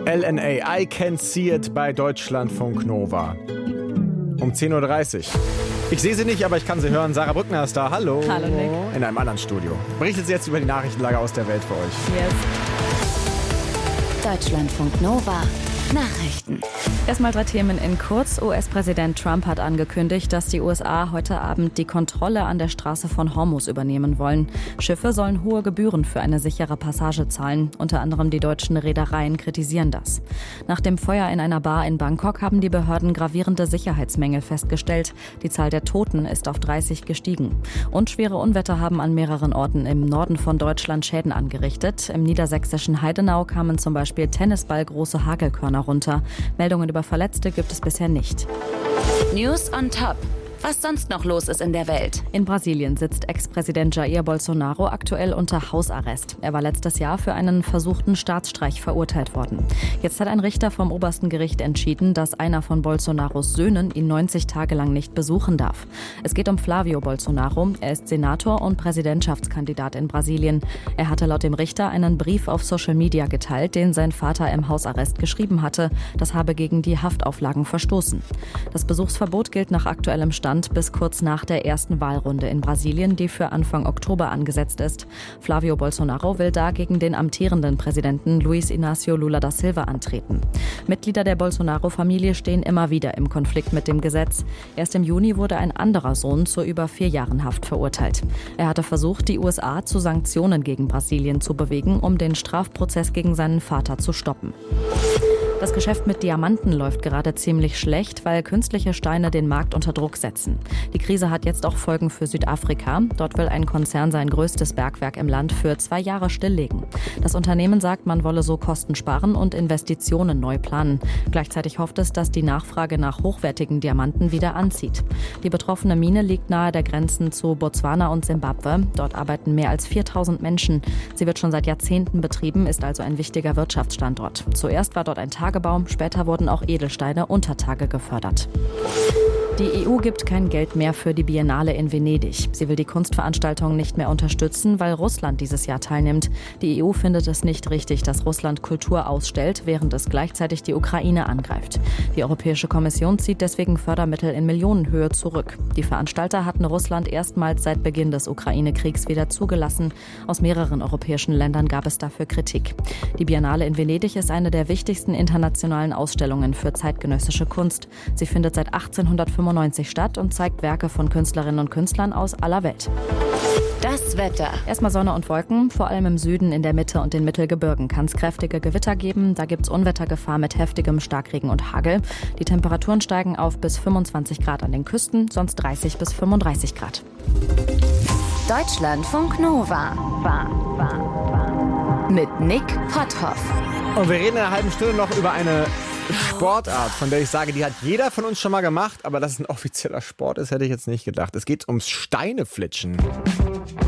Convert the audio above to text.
LNA, I Can See It bei Deutschlandfunk Nova. Um 10.30 Uhr. Ich sehe sie nicht, aber ich kann sie hören. Sarah Brückner ist da. Hallo. Hallo, Nick. In einem anderen Studio. Berichtet sie jetzt über die Nachrichtenlage aus der Welt für euch. Yes. Deutschlandfunk Nova. Nachrichten. Erstmal 3 Themen in kurz. US-Präsident Trump hat angekündigt, dass die USA heute Abend die Kontrolle an der Straße von Hormuz übernehmen wollen. Schiffe sollen hohe Gebühren für eine sichere Passage zahlen. Unter anderem die deutschen Reedereien kritisieren das. Nach dem Feuer in einer Bar in Bangkok haben die Behörden gravierende Sicherheitsmängel festgestellt. Die Zahl der Toten ist auf 30 gestiegen. Und schwere Unwetter haben an mehreren Orten im Norden von Deutschland Schäden angerichtet. Im niedersächsischen Heidenau kamen zum Beispiel tennisballgroße Hagelkörner runter. Meldungen über Verletzte gibt es bisher nicht. News on Top. Was sonst noch los ist in der Welt. In Brasilien sitzt Ex-Präsident Jair Bolsonaro aktuell unter Hausarrest. Er war letztes Jahr für einen versuchten Staatsstreich verurteilt worden. Jetzt hat ein Richter vom obersten Gericht entschieden, dass einer von Bolsonaros Söhnen ihn 90 Tage lang nicht besuchen darf. Es geht um Flávio Bolsonaro. Er ist Senator und Präsidentschaftskandidat in Brasilien. Er hatte laut dem Richter einen Brief auf Social Media geteilt, den sein Vater im Hausarrest geschrieben hatte. Das habe gegen die Haftauflagen verstoßen. Das Besuchsverbot gilt nach aktuellem Stand bis kurz nach der ersten Wahlrunde in Brasilien, die für Anfang Oktober angesetzt ist. Flávio Bolsonaro will da gegen den amtierenden Präsidenten Luiz Inácio Lula da Silva antreten. Mitglieder der Bolsonaro-Familie stehen immer wieder im Konflikt mit dem Gesetz. Erst im Juni wurde ein anderer Sohn zu über 4 Jahren Haft verurteilt. Er hatte versucht, die USA zu Sanktionen gegen Brasilien zu bewegen, um den Strafprozess gegen seinen Vater zu stoppen. Das Geschäft mit Diamanten läuft gerade ziemlich schlecht, weil künstliche Steine den Markt unter Druck setzen. Die Krise hat jetzt auch Folgen für Südafrika. Dort will ein Konzern sein größtes Bergwerk im Land für 2 Jahre stilllegen. Das Unternehmen sagt, man wolle so Kosten sparen und Investitionen neu planen. Gleichzeitig hofft es, dass die Nachfrage nach hochwertigen Diamanten wieder anzieht. Die betroffene Mine liegt nahe der Grenzen zu Botswana und Simbabwe. Dort arbeiten mehr als 4.000 Menschen. Sie wird schon seit Jahrzehnten betrieben, ist also ein wichtiger Wirtschaftsstandort. Zuerst war dort ein Tagebau, später wurden auch Edelsteine unter Tage gefördert. Die EU gibt kein Geld mehr für die Biennale in Venedig. Sie will die Kunstveranstaltung nicht mehr unterstützen, weil Russland dieses Jahr teilnimmt. Die EU findet es nicht richtig, dass Russland Kultur ausstellt, während es gleichzeitig die Ukraine angreift. Die Europäische Kommission zieht deswegen Fördermittel in Millionenhöhe zurück. Die Veranstalter hatten Russland erstmals seit Beginn des Ukraine-Kriegs wieder zugelassen. Aus mehreren europäischen Ländern gab es dafür Kritik. Die Biennale in Venedig ist eine der wichtigsten internationalen Ausstellungen für zeitgenössische Kunst. Sie findet seit 1895 statt und zeigt Werke von Künstlerinnen und Künstlern aus aller Welt. Das Wetter. Erstmal Sonne und Wolken. Vor allem im Süden, in der Mitte und den Mittelgebirgen kann es kräftige Gewitter geben. Da gibt es Unwettergefahr mit heftigem Starkregen und Hagel. Die Temperaturen steigen auf bis 25 Grad an den Küsten, sonst 30 bis 35 Grad. Deutschlandfunk Nova. Mit Nick Potthoff. Und wir reden in einer halben Stunde noch über eine Sportart, von der ich sage, die hat jeder von uns schon mal gemacht, aber dass es ein offizieller Sport ist, hätte ich jetzt nicht gedacht. Es geht ums Steineflitschen.